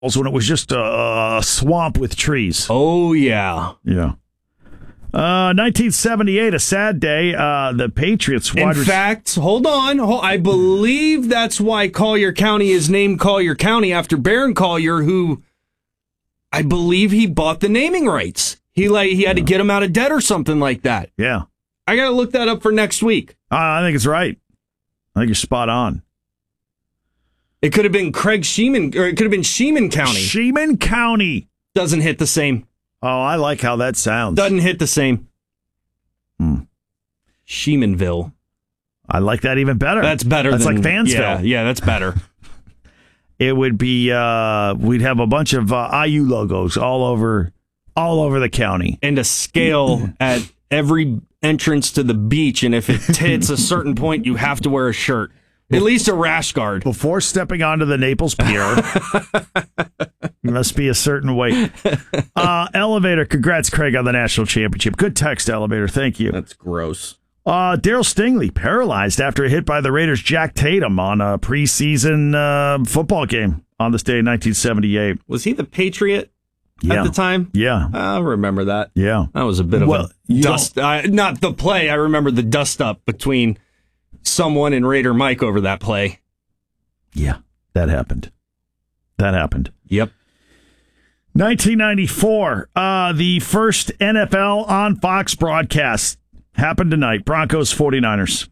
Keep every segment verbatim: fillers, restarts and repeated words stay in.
when it was just a, a swamp with trees. Oh, yeah. Yeah. Uh, nineteen seventy-eight, a sad day. Uh, the Patriots. In fact, hold on. I believe that's why Collier County is named Collier County after Baron Collier, who I believe he bought the naming rights. He like he had to get him out of debt or something like that. Yeah. I got to look that up for next week. Uh, I think it's right. I think you're spot on. It could have been Craig Sheeman, or it could have been Sheeman County. Sheeman County. Doesn't hit the same. Oh, I like how that sounds. Doesn't hit the same. Hmm. Sheemanville. I like that even better. That's better That's than... like Fansville. Yeah, yeah, that's better. It would be, uh, we'd have a bunch of uh, I U logos all over, all over the county. And a scale at every entrance to the beach, and if it hits a certain point, you have to wear a shirt. At least a rash guard. Before stepping onto the Naples Pier, you must be a certain weight. Uh, Elevator, congrats, Craig, on the national championship. Good text, Elevator. Thank you. That's gross. Uh, Daryl Stingley, paralyzed after a hit by the Raiders' Jack Tatum on a preseason uh, football game on this day in nineteen seventy-eight. Was he the Patriot yeah. at the time? Yeah. I remember that. Yeah. That was a bit of well, a dust. Uh, not the play. I remember the dust up between someone and Raider Mike over that play. Yeah, that happened. That happened. Yep. nineteen ninety-four, uh, the first N F L on Fox broadcast happened tonight. Broncos forty-niners.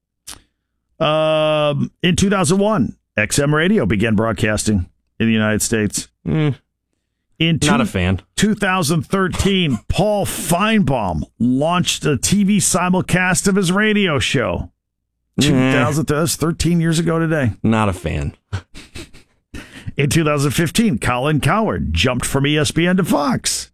Um, in two thousand one, X M Radio began broadcasting in the United States. Mm, in two, not a fan. two thousand thirteen, Paul Feinbaum launched a T V simulcast of his radio show. two thousand, that's thirteen years ago today. Not a fan. In two thousand fifteen, Colin Cowherd jumped from E S P N to Fox.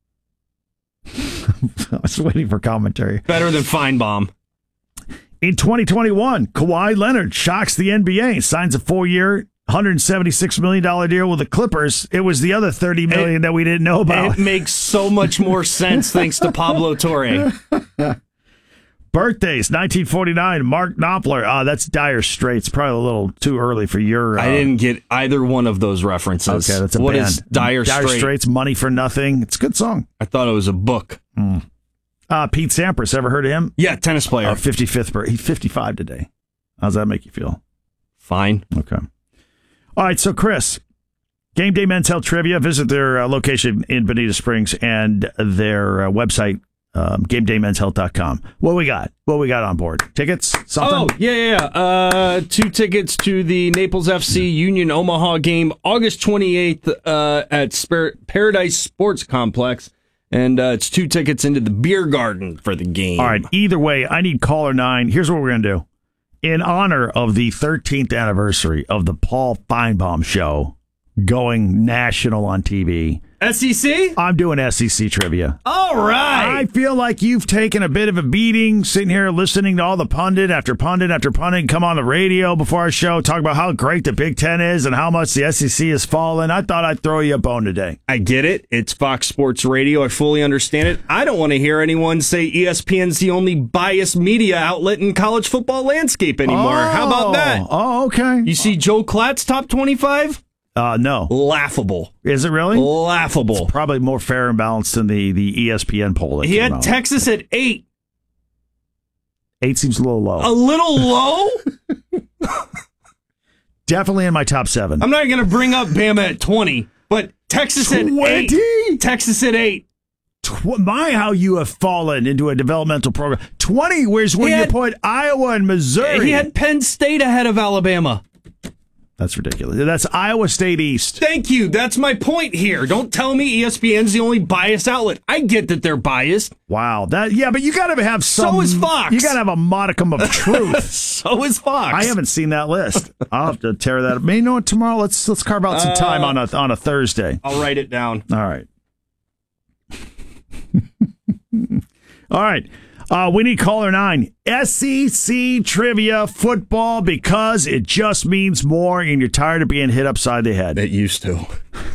I was waiting for commentary. Better than Feinbaum. In twenty twenty-one, Kawhi Leonard shocks the N B A, signs a four-year, one hundred seventy-six million dollars deal with the Clippers. It was the other thirty million dollars it, that we didn't know about. It makes so much more sense thanks to Pablo Torre. Birthdays, nineteen forty-nine, Mark Knopfler. Ah, that's Dire Straits. Probably a little too early for your... Uh, I didn't get either one of those references. Okay, that's a what band. Is Dire, Dire Straits? Straits, Money for Nothing. It's a good song. I thought it was a book. Mm. Uh, Pete Sampras, ever heard of him? Yeah, tennis player. Uh, fifty-fifth birthday. He's fifty-five today. How's that make you feel? Fine. Okay. All right, so Chris, Game Day Men's Health Trivia. Visit their uh, location in Bonita Springs and their uh, website, um, game day men's health dot com. What we got? What we got on board? Tickets? Something? Oh, yeah, yeah, yeah. Uh, two tickets to the Naples F C Union Omaha game, August twenty-eighth uh, at Spar- Paradise Sports Complex. And uh, it's two tickets into the beer garden for the game. All right. Either way, I need caller nine. Here's what we're going to do. In honor of the thirteenth anniversary of the Paul Feinbaum Show going national on T V, S E C? I'm doing S E C trivia. All right. I feel like you've taken a bit of a beating sitting here listening to all the pundit after pundit after pundit come on the radio before our show, talk about how great the Big Ten is and how much the S E C has fallen. I thought I'd throw you a bone today. I get it. It's Fox Sports Radio. I fully understand it. I don't want to hear anyone say E S P N's the only biased media outlet in college football landscape anymore. Oh, how about that? Oh, okay. You see Joe Klatt's top twenty-five? Uh, no. Laughable. Is it really? Laughable. It's probably more fair and balanced than the, the E S P N poll. That he came had out. Texas at eight. Eight seems a little low. A little low? Definitely in my top seven. I'm not going to bring up Bama at twenty, but Texas at eight. Texas at eight. Tw- my, how you have fallen into a developmental program. twenty, where's where He you had- put Iowa and Missouri. He had Penn State ahead of Alabama. That's ridiculous. That's Iowa State East. Thank you. That's my point here. Don't tell me E S P N's the only biased outlet. I get that they're biased. Wow. That yeah, but you got to have some. So is Fox. You got to have a modicum of truth. So is Fox. I haven't seen that list. I'll have to tear that up. Maybe you know what? Tomorrow, let's let's carve out some Uh, time on a on a Thursday. I'll write it down. All right. All right. Uh, we need caller nine. S E C trivia football because it just means more and you're tired of being hit upside the head. It used to.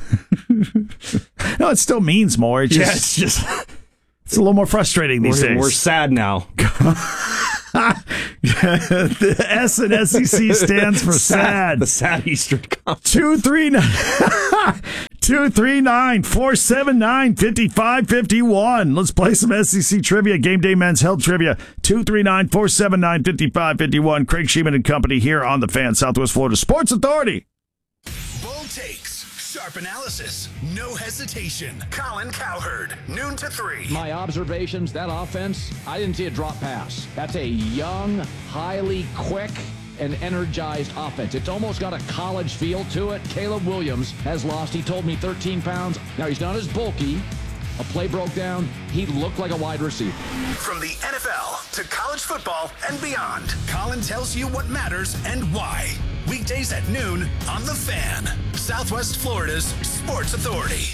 No, it still means more. It just, Yeah, it's just it's a little more frustrating these we're, days. we're sad now. The S in S E C stands for sad. The sad Eastern Conference. two three nine two three nine, four seven nine, five five five one. Let's play some S E C trivia. Game Day Men's Health Trivia. two three nine, four seven nine, five five five one. Craig Sheeman and Company here on the Fan, Southwest Florida Sports Authority. Bold takes, sharp analysis, no hesitation. Colin Cowherd, noon to three. My observations, that offense, I didn't see a drop pass. That's a young, highly quick, and energized offense. It's almost got a college feel to it. Caleb Williams has lost, he told me, thirteen pounds. Now, he's not as bulky. A play broke down. He looked like a wide receiver. From the N F L to college football and beyond, Colin tells you what matters and why. Weekdays at noon on The Fan, Southwest Florida's Sports Authority.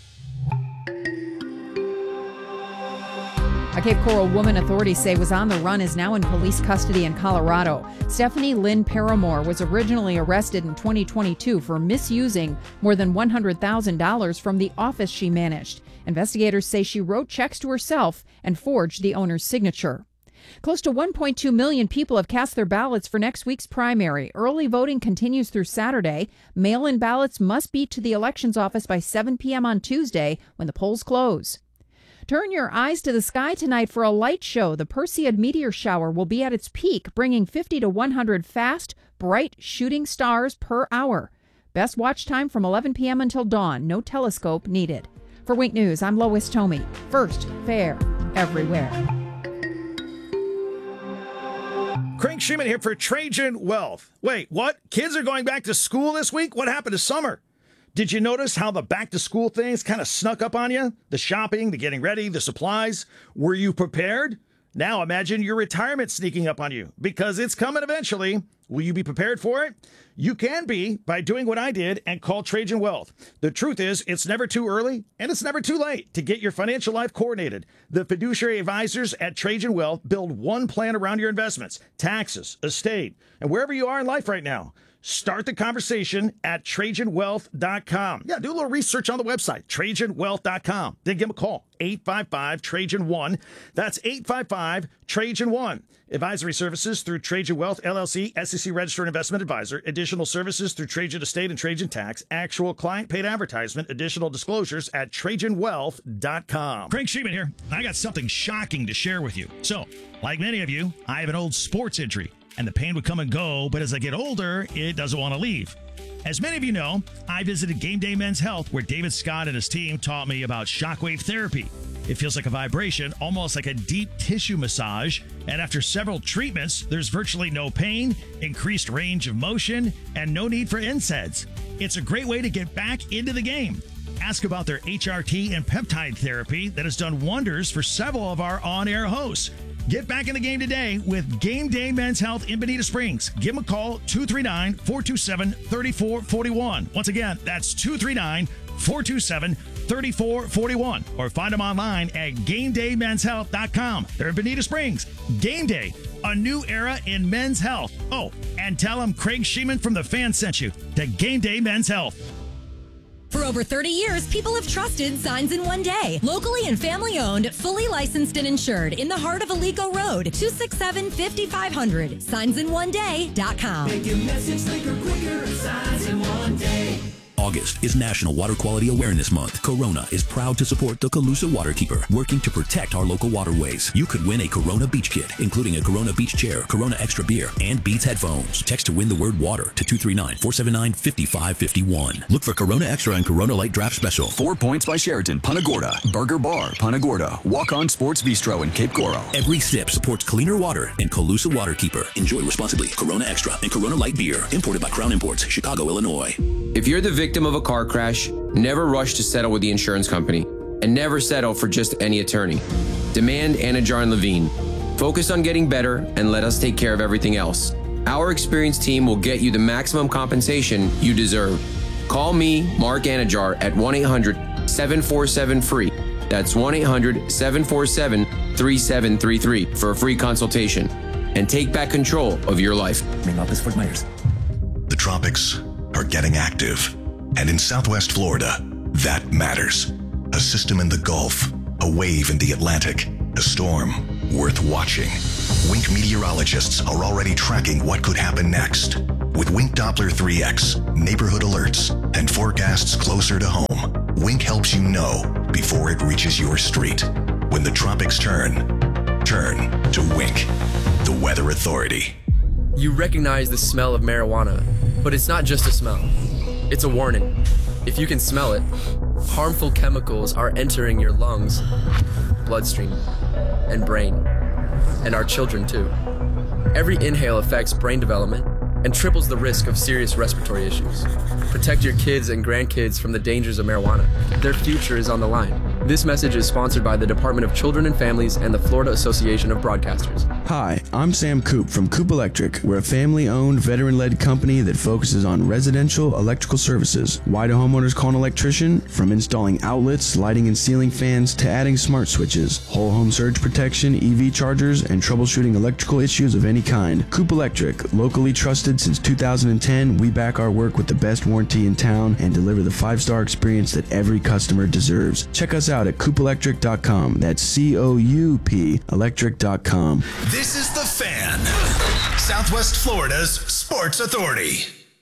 A Cape Coral woman authorities say was on the run is now in police custody in Colorado. Stephanie Lynn Paramore was originally arrested in twenty twenty-two for misusing more than one hundred thousand dollars from the office she managed. Investigators say she wrote checks to herself and forged the owner's signature. Close to one point two million people have cast their ballots for next week's primary. Early voting continues through Saturday. Mail-in ballots must be to the elections office by seven p.m. on Tuesday when the polls close. Turn your eyes to the sky tonight for a light show. The Perseid meteor shower will be at its peak, bringing fifty to one hundred fast, bright shooting stars per hour. Best watch time from eleven p.m. until dawn. No telescope needed. For Wink News, I'm Lois Tomey. First, fair everywhere. Craig Sheeman here for Trajan Wealth. Wait, what? Kids are going back to school this week? What happened to summer? Did you notice how the back-to-school things kind of snuck up on you? The shopping, the getting ready, the supplies. Were you prepared? Now imagine your retirement sneaking up on you because it's coming eventually. Will you be prepared for it? You can be by doing what I did and call Trajan Wealth. The truth is, it's never too early and it's never too late to get your financial life coordinated. The fiduciary advisors at Trajan Wealth build one plan around your investments, taxes, estate, and wherever you are in life right now. Start the conversation at Trajan Wealth dot com. Yeah, do a little research on the website, Trajan Wealth dot com. Then give them a call, eight five five, Trajan one. That's eight five five, Trajan one. Advisory services through Trajan Wealth, L L C, S E C Registered Investment Advisor. Additional services through Trajan Estate and Trajan Tax. Actual client paid advertisement. Additional disclosures at Trajan Wealth dot com. Craig Sheeman here. I got something shocking to share with you. So, like many of you, I have an old sports injury. And the pain would come and go, but as I get older, it doesn't want to leave. As many of you know, I visited Game Day Men's Health, where David Scott and his team taught me about shockwave therapy. It feels like a vibration, almost like a deep tissue massage. And after several treatments, there's virtually no pain, increased range of motion, and no need for N SAIDs. It's a great way to get back into the game. Ask about their H R T and peptide therapy that has done wonders for several of our on-air hosts. Get back in the game today with Game Day Men's Health in Bonita Springs. Give them a call, two three nine, four two seven, three four four one. Once again, that's two three nine, four two seven, three four four one. Or find them online at game day men's health dot com. They're in Bonita Springs. Game Day, a new era in men's health. Oh, and tell them Craig Sheeman from The Fan sent you to Game Day Men's Health. For over thirty years, people have trusted Signs in One Day. Locally and family-owned, fully licensed and insured in the heart of Alico Road, two six seven, five five zero zero. signs in one day dot com. Make your message slicker quicker, Signs in One Day. August is National Water Quality Awareness Month. Corona is proud to support the Calusa Waterkeeper, working to protect our local waterways. You could win a Corona Beach Kit, including a Corona Beach Chair, Corona Extra Beer, and Beats headphones. Text to win the word water to two three nine, four seven nine, five five five one. Look for Corona Extra and Corona Light Draft Special. Four Points by Sheraton, Punta Gorda. Burger Bar, Punta Gorda. Walk On Sports Bistro in Cape Coral. Every sip supports cleaner water and Calusa Waterkeeper. Enjoy responsibly. Corona Extra and Corona Light Beer. Imported by Crown Imports, Chicago, Illinois. If you're the victim of a car crash, never rush to settle with the insurance company, and never settle for just any attorney. Demand Anajar and Levine. Focus on getting better and let us take care of everything else. Our experienced team will get you the maximum compensation you deserve. Call me, Mark Anajar, at one eight hundred, seven four seven, F R E E. That's one eight hundred, seven four seven, three seven three three for a free consultation. And take back control of your life. The tropics are getting active. And in Southwest Florida, that matters. A system in the Gulf, a wave in the Atlantic, a storm worth watching. Wink meteorologists are already tracking what could happen next. With Wink Doppler three X, neighborhood alerts, and forecasts closer to home, Wink helps you know before it reaches your street. When the tropics turn, turn to Wink, the weather authority. You recognize the smell of marijuana, but it's not just a smell. It's a warning. If you can smell it, harmful chemicals are entering your lungs, bloodstream, and brain, and our children too. Every inhale affects brain development and triples the risk of serious respiratory issues. Protect your kids and grandkids from the dangers of marijuana. Their future is on the line. This message is sponsored by the Department of Children and Families and the Florida Association of Broadcasters. Hi, I'm Sam Coop from Coop Electric. We're a family-owned, veteran-led company that focuses on residential electrical services. Why do homeowners call an electrician? From installing outlets, lighting and ceiling fans, to adding smart switches, whole home surge protection, E V chargers, and troubleshooting electrical issues of any kind. Coop Electric, locally trusted since two thousand ten, we back our work with the best warranty in town and deliver the five-star experience that every customer deserves. Check us out at coop electric dot com. That's C O U P electric dot com. This is The Fan, Southwest Florida's sports authority.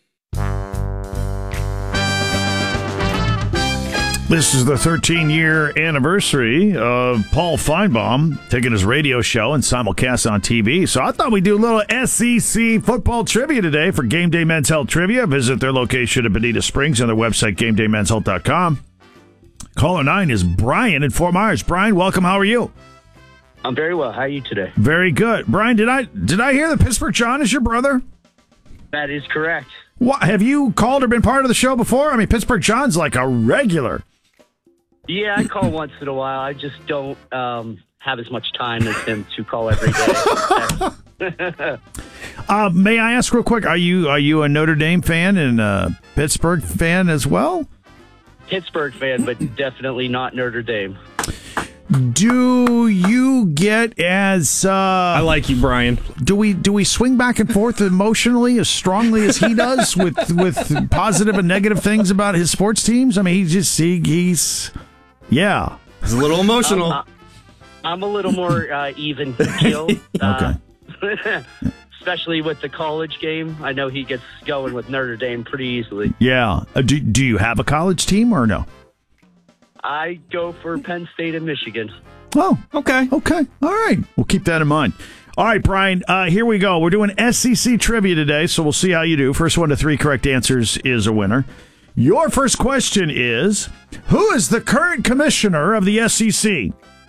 This is the thirteen-year anniversary of Paul Feinbaum taking his radio show and simulcast on T V. So I thought we'd do a little S E C football trivia today for Game Day Men's Health Trivia. Visit their location at Bonita Springs on their website, game day men's health dot com. Caller nine is Brian in Fort Myers. Brian, welcome. How are you? I'm very well. How are you today? Very good. Brian, did I did I hear that Pittsburgh John is your brother? That is correct. What, have you called or been part of the show before? I mean, Pittsburgh John's like a regular. Yeah, I call once in a while. I just don't um, have as much time as him to call every day. uh, may I ask real quick, are you are you a Notre Dame fan and a Pittsburgh fan as well? Pittsburgh fan, but definitely not Notre Dame. Do you get as uh, I like you, Brian? Do we do we swing back and forth emotionally as strongly as he does with with positive and negative things about his sports teams? I mean, he just he, he's yeah, he's a little emotional. Um, I'm a little more uh, even keel. Uh, okay. Especially with the college game, I know he gets going with Notre Dame pretty easily. Yeah. Uh, do do you have a college team or no? I go for Penn State and Michigan. Oh, okay. Okay. All right. We'll keep that in mind. All right, Brian, uh, here we go. We're doing S E C trivia today, so we'll see how you do. First one to three correct answers is a winner. Your first question is, who is the current commissioner of the S E C?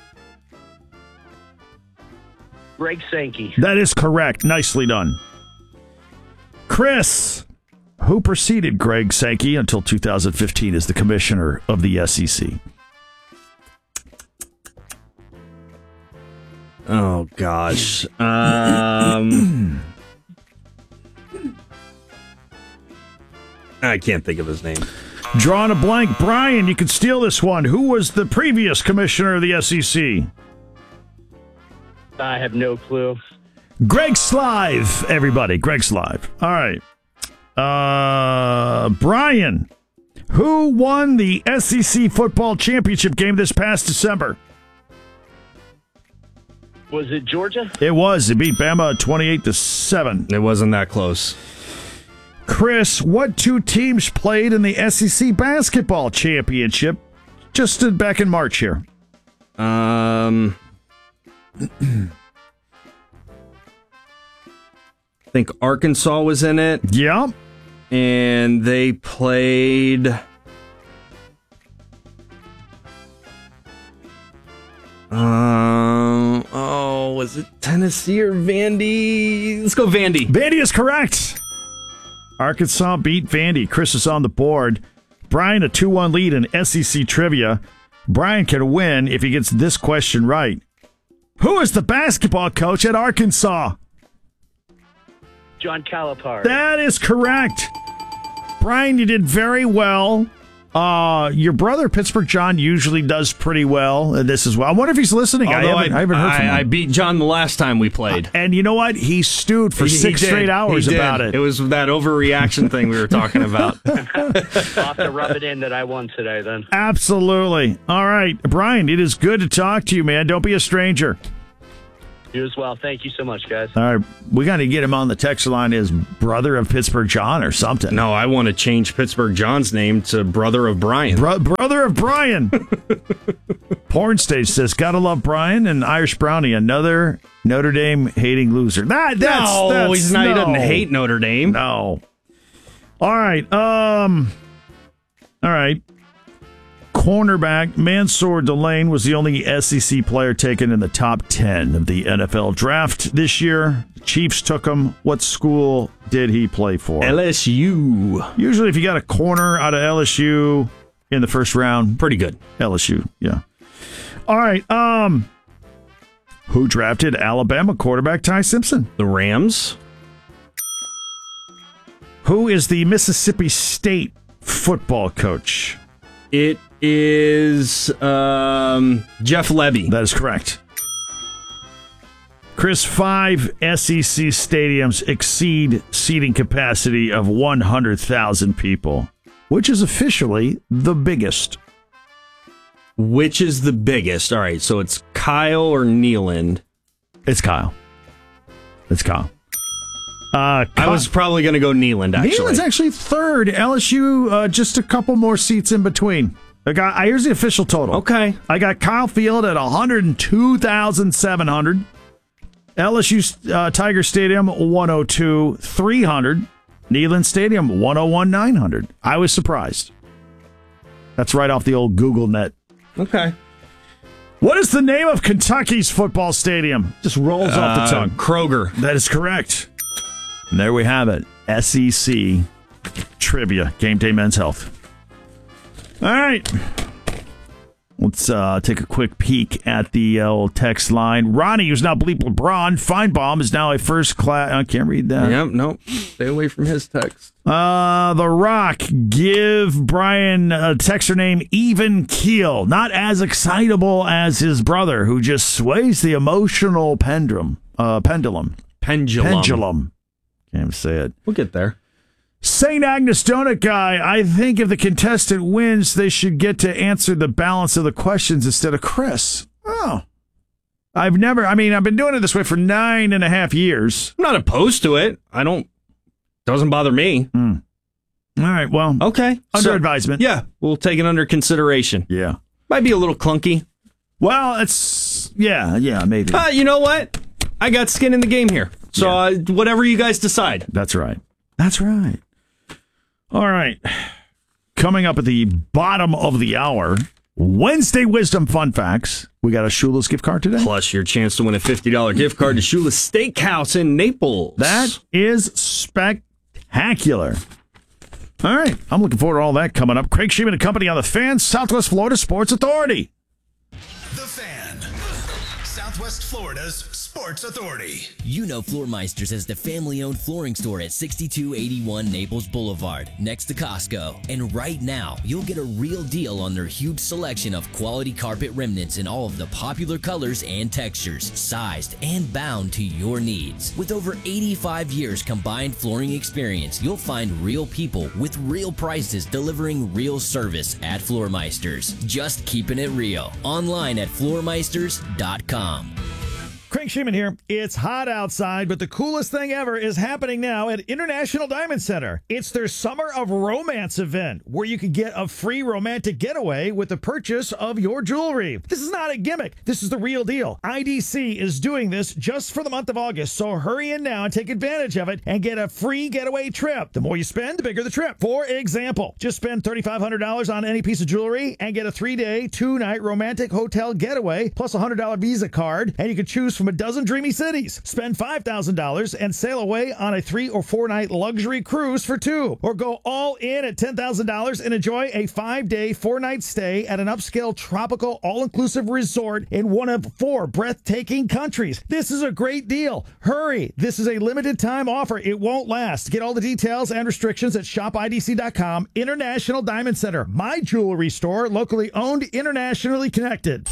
Greg Sankey. That is correct. Nicely done. Chris, who preceded Greg Sankey until two thousand fifteen as the commissioner of the S E C? Oh, gosh. Um, I can't think of his name. Drawing a blank. Brian, you could steal this one. Who was the previous commissioner of the S E C? I have no clue. Greg Slive, everybody. Greg Slive. All right. Uh, Brian, who won the S E C football championship game this past December? Was it Georgia? It was. It beat Bama twenty-eight to seven. It wasn't that close. Chris, what two teams played in the S E C basketball championship just back in March here? Um, I think Arkansas was in it. Yeah. And they played... Um, oh, was it Tennessee or Vandy? Let's go Vandy. Vandy is correct. Arkansas beat Vandy. Chris is on the board. Brian, a two one lead in S E C trivia. Brian can win if he gets this question right. Who is the basketball coach at Arkansas? John Calipari. That is correct. Brian, you did very well. Uh, your brother, Pittsburgh John, usually does pretty well. And this is well. I wonder if he's listening. I haven't, I, I haven't heard from him. I beat John the last time we played. Uh, and you know what? He stewed for he, six he straight hours he about it. It was that overreaction thing we were talking about. I'll have to rub it in that I won today then. Absolutely. All right. Brian, it is good to talk to you, man. Don't be a stranger. You as well. Thank you so much, guys. All right. We got to get him on the text line as brother of Pittsburgh John or something. No, I want to change Pittsburgh John's name to brother of Brian. Bro- brother of Brian. Porn Stage says, gotta love Brian and Irish Brownie, another Notre Dame hating loser. That, that's, no, that's, he's not. no. He doesn't hate Notre Dame. No. All right. Um. All right. Cornerback Mansour Delane was the only S E C player taken in the top ten of the N F L draft this year. Chiefs took him. What school did he play for? L S U. Usually, if you got a corner out of L S U in the first round, pretty good. L S U, yeah. All right. Um, who drafted Alabama quarterback Ty Simpson? The Rams. Who is the Mississippi State football coach? It is um, Jeff Lebby. That is correct. Chris, five S E C stadiums exceed seating capacity of one hundred thousand people, which is officially the biggest. Which is the biggest? All right, so it's Kyle or Neyland. It's Kyle. It's Kyle. Uh, I was probably going to go Neyland, actually. Neyland's actually third. L S U, uh, just a couple more seats in between. I got, here's the official total. Okay. I got Kyle Field at one hundred two thousand seven hundred. L S U uh, Tiger Stadium, one hundred two thousand three hundred. Neyland Stadium, one hundred one thousand nine hundred. I was surprised. That's right off the old Google net. Okay. What is the name of Kentucky's football stadium? Just rolls uh, off the tongue. Kroger. That is correct. And there we have it. S E C trivia. Game Day Men's Health. All right. Let's uh, take a quick peek at the uh, old text line. Ronnie, who's now Bleep LeBron, Feinbaum is now a first class. I can't read that. Yep, nope. Stay away from his text. Uh, The Rock, give Brian a texter name Even Keel. Not as excitable as his brother, who just sways the emotional pendulum. Uh, pendulum. Pendulum. Pendulum. Can't even say it. We'll get there. Saint Agnes Donut Guy, I think if the contestant wins, they should get to answer the balance of the questions instead of Chris. Oh. I've never, I mean, I've been doing it this way for nine and a half years. I'm not opposed to it. I don't, doesn't bother me. Mm. All right, well. Okay. Under so, advisement. Yeah, we'll take it under consideration. Yeah. Might be a little clunky. Well, it's, yeah, yeah, maybe. Uh, you know what? I got skin in the game here. So yeah. uh, whatever you guys decide. That's right. That's right. All right. Coming up at the bottom of the hour, Wednesday Wisdom Fun Facts. We got a Shula's gift card today. Plus your chance to win a fifty dollars gift card to Shula's Steakhouse in Naples. That is spectacular. All right. I'm looking forward to all that coming up. Craig Sheeman and company on the Fan, Southwest Florida Sports Authority. The Fan, Southwest Florida's Sports Authority. You know Floormeisters as the family-owned flooring store at sixty-two eighty-one Naples Boulevard, next to Costco. And right now, you'll get a real deal on their huge selection of quality carpet remnants in all of the popular colors and textures, sized and bound to your needs. With over eighty-five years combined flooring experience, you'll find real people with real prices delivering real service at Floormeisters. Just keeping it real. Online at floormeisters dot com. Craig Sheeman here. It's hot outside, but the coolest thing ever is happening now at International Diamond Center. It's their Summer of Romance event, where you can get a free romantic getaway with the purchase of your jewelry. This is not a gimmick. This is the real deal. I D C is doing this just for the month of August, so hurry in now and take advantage of it and get a free getaway trip. The more you spend, the bigger the trip. For example, just spend thirty-five hundred dollars on any piece of jewelry and get a three-day, two-night romantic hotel getaway plus a one hundred dollars Visa card, and you can choose from a dozen dreamy cities. Spend five thousand dollars and sail away on a three or four night luxury cruise for two. Or go all in at ten thousand dollars and enjoy a five day, four night stay at an upscale tropical all-inclusive resort in one of four breathtaking countries. This is a great deal. Hurry. This is a limited time offer. It won't last. Get all the details and restrictions at shop I D C dot com. International Diamond Center, my jewelry store, locally owned, internationally connected.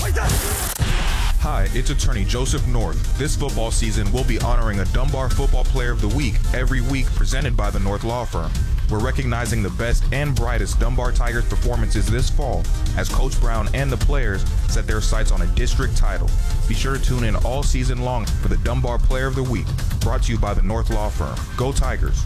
Hi, it's attorney Joseph North. This football season, we'll be honoring a Dunbar Football Player of the Week every week, presented by the North Law Firm. We're recognizing the best and brightest Dunbar Tigers performances this fall as Coach Brown and the players set their sights on a district title. Be sure to tune in all season long for the Dunbar Player of the Week, brought to you by the North Law Firm. Go Tigers.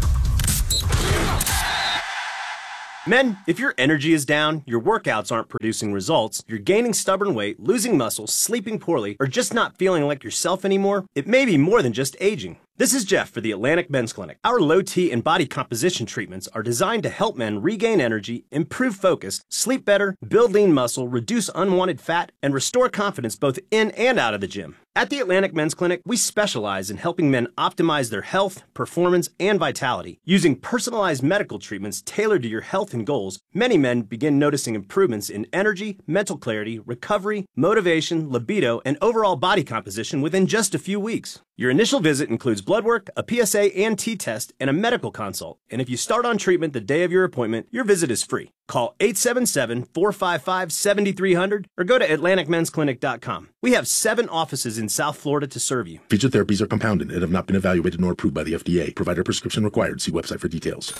Men, if your energy is down, your workouts aren't producing results, you're gaining stubborn weight, losing muscle, sleeping poorly, or just not feeling like yourself anymore, it may be more than just aging. This is Jeff for the Atlantic Men's Clinic. Our low T and body composition treatments are designed to help men regain energy, improve focus, sleep better, build lean muscle, reduce unwanted fat, and restore confidence both in and out of the gym. At the Atlantic Men's Clinic, we specialize in helping men optimize their health, performance, and vitality. Using personalized medical treatments tailored to your health and goals, many men begin noticing improvements in energy, mental clarity, recovery, motivation, libido, and overall body composition within just a few weeks. Your initial visit includes blood work, a P S A and T test, and a medical consult. And if you start on treatment the day of your appointment, your visit is free. Call eight seven seven, four five five, seven three zero zero or go to atlantic men's clinic dot com. We have seven offices in South Florida to serve you. Feature therapies are compounded and have not been evaluated nor approved by the F D A. Provider prescription required. See website for details.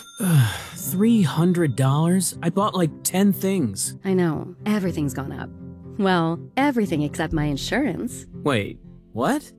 three hundred dollars? I bought like ten things. I know. Everything's gone up. Well, everything except my insurance. Wait, what?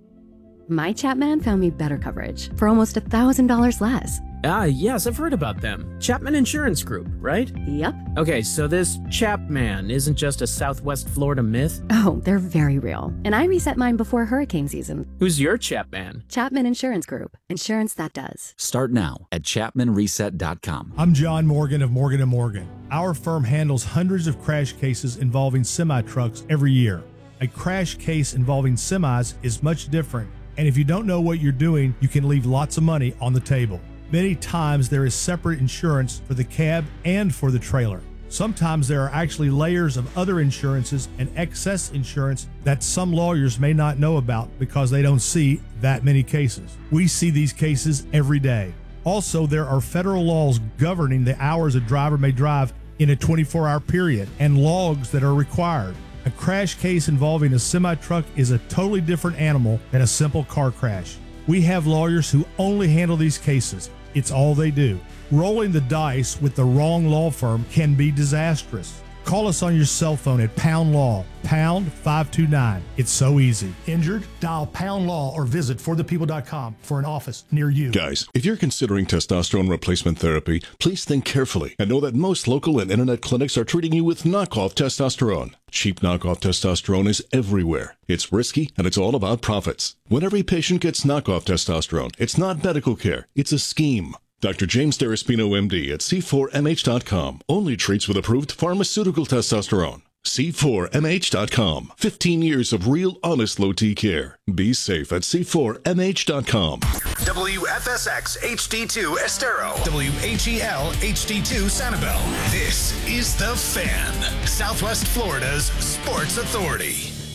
My Chapman found me better coverage for almost a thousand dollars less. Ah, yes, I've heard about them. Chapman Insurance Group, right? Yep. Okay, so this Chapman isn't just a Southwest Florida myth? Oh, they're very real. And I reset mine before hurricane season. Who's your Chapman? Chapman Insurance Group. Insurance that does. Start now at chapman reset dot com. I'm John Morgan of Morgan and Morgan. Our firm handles hundreds of crash cases involving semi-trucks every year. A crash case involving semis is much different. And if you don't know what you're doing, you can leave lots of money on the table. Many times there is separate insurance for the cab and for the trailer. Sometimes there are actually layers of other insurances and excess insurance that some lawyers may not know about because they don't see that many cases. We see these cases every day. Also, there are federal laws governing the hours a driver may drive in a twenty-four hour period and logs that are required. A crash case involving a semi-truck is a totally different animal than a simple car crash. We have lawyers who only handle these cases. It's all they do. Rolling the dice with the wrong law firm can be disastrous. Call us on your cell phone at Pound Law, pound five two nine. It's so easy. Injured? Dial Pound Law or visit for the people dot com for an office near you. Guys, if you're considering testosterone replacement therapy, please think carefully and know that most local and internet clinics are treating you with knockoff testosterone. Cheap knockoff testosterone is everywhere. It's risky and it's all about profits. When every patient gets knockoff testosterone, it's not medical care, it's a scheme. Doctor James Deraspino, M D at C four M H dot com only treats with approved pharmaceutical testosterone. C four M H dot com. fifteen years of real, honest low-T care. Be safe at C four M H dot com. W F S X H D two Estero. W H E L H D two Sanibel. This is The Fan, Southwest Florida's sports authority.